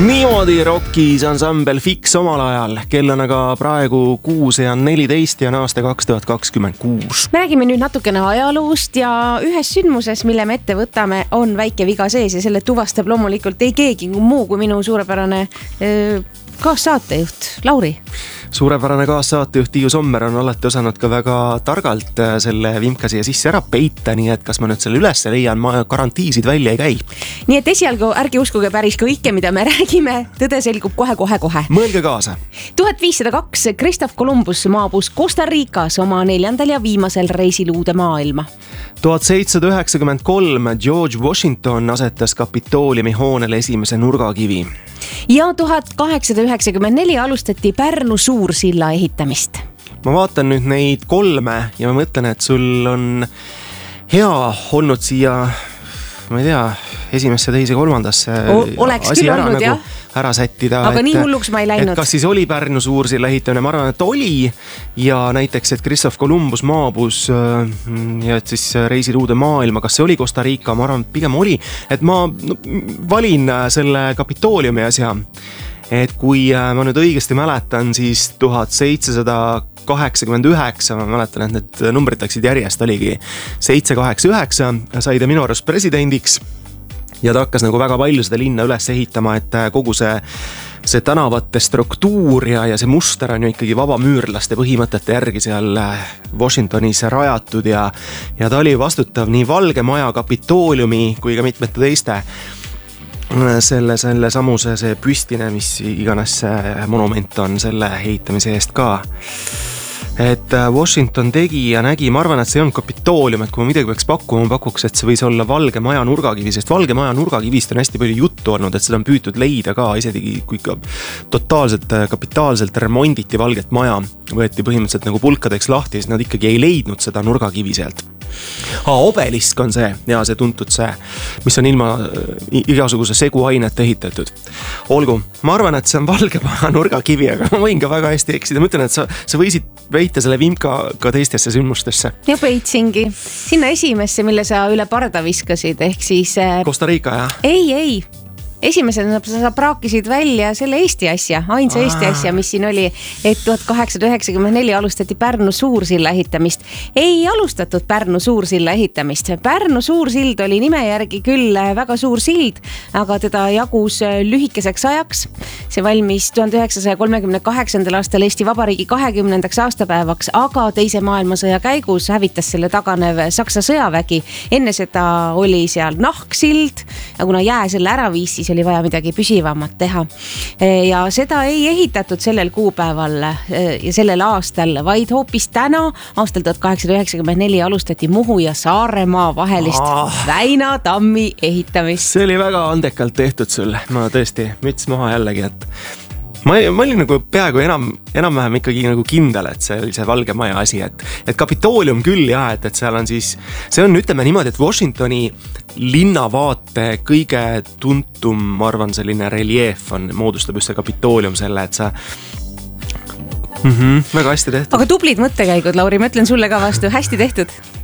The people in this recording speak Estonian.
Niimoodi rockis ansambel Fix omal ajal. Kell on aga praegu 6:14 ja aasta 2026. Me räägime nüüd natukene ajaloost ja ühes sündmuses, mille me ette võtame, on väike viga sees ja selle tuvastab loomulikult ei keegi muu kui minu suurepärane kaassaatejuht Lauri. Suurepärane kaassaatejuht Tiiu Sommer on alati osanud ka väga targalt selle vimka siia sisse ära peita, nii et kas ma nüüd selle üles leian, ma garantiisid välja ei käi. Nii et esialgu ärge uskuge päris kõike, mida me räägime, tõde selgub kohe. Mõelge kaasa. 1502 Christoph Columbus maabus Costa Ricas oma 4. ja viimasel reisil uude maailma. 1793 George Washington asetas Kapitooliumi hoonele esimese nurgakivi. Ja 1894 alustati Pärnu Suursilla ehitamist. Ma vaatan nüüd neid kolme ja ma mõtlen, et sul on hea olnud siia, ma ei tea, esimesse, teise, kolmandasse oleks küll olnud, nagu jah. Ära sättida. Aga nii hulluks ma ei läinud. Et kas siis oli Pärnu Suursilla ehitamine? Ma arvan, et oli. Ja näiteks, et Christoph Columbus maabus ja et siis reisil uude maailma. Kas see oli Costa Rica? Ma arvan, et pigem oli. Et ma valin selle Kapitooliumi asja. Et kui ma nüüd õigesti mäletan, siis 1789, ma mäletan, et need numbrid läksid järjest, oligi 789, sai ta minu arust presidendiks. Ja ta hakkas nagu väga palju seda linna üles ehitama, et kogu see tänavate struktuur ja see muster on ju ikkagi vabamüürlaste põhimõtete järgi seal Washingtonis rajatud ja ta oli vastutav nii Valge Maja, Kapitooliumi kui ka mitmete teiste selle samuse see püstine, mis iganes monument on selle ehitamise eest ka. Et Washington tegi ja nägi, ma arvan, et see on Kapitoolium, et kui ma midagi peaks pakkuma, ma pakuks, et see võis olla Valge Maja nurgakivi, sest Valge Maja nurgakivist on hästi palju juttu olnud, et seda on püütud leida ka, isegi kui ka totaalselt, kapitaalselt remonditi Valget Maja, võeti põhimõtteliselt nagu pulkadeks lahti, siis nad ikkagi ei leidnud seda nurgakivi sealt. Obelisk on see ja see tuntud see, mis on ilma igasuguse seguainet ehitatud. Olgu, ma arvan, et see on Valge Maja nurgakivi, aga ma võin ka väga hästi eksida. Ma ütlen, et sa võisid veita selle vimka ka teistesse sündmustesse. Ja peitsingi. Sinna esimesse, mille sa üle parda viskasid, ehk siis... Costa Rica, jah? Ei. Esimesena sa praakisid välja selle Eesti asja, ainsa Eesti asja, mis siin oli, et 1894 alustati Pärnu Suursilla ehitamist. Ei alustatud Pärnu Suursilla ehitamist. Pärnu Suursild oli nime järgi küll väga suur sild, aga teda jagus lühikeseks ajaks. See valmis 1938. aastal Eesti Vabariigi 20. aastapäevaks, aga teise maailmasõja käigus hävitas selle taganev Saksa sõjavägi. Enne seda oli seal nahksild ja kuna jää selle ära viis, siis oli vaja midagi püsivamat teha. Ja seda ei ehitatud sellel kuupäeval ja sellel aastal, vaid hoopis täna, aastal 1894 alustati Muhu ja Saaremaa vahelist Väina tammi ehitamist. See oli väga andekalt tehtud sul. Ma tõesti müts maha jällegi, et ma olin nagu peaaegu enam-vähem ikkagi nagu kindel, et see oli see Valge Maja asi, et Kapitoolium küll jah, et seal on siis, see on ütleme niimoodi, et Washingtoni linnavaate kõige tuntum, ma arvan, selline reljeef moodustab just see Kapitoolium selle, et sa väga hästi tehtud. Aga tublid mõttekäigud, Lauri, ma ütlen sulle ka vastu, hästi tehtud.